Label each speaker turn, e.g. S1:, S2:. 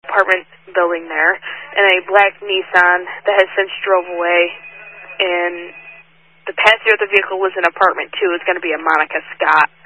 S1: apartment building there, and a black Nissan that has since drove away, and the passenger of the vehicle was an apartment, too. It's going to be a Monica Scott.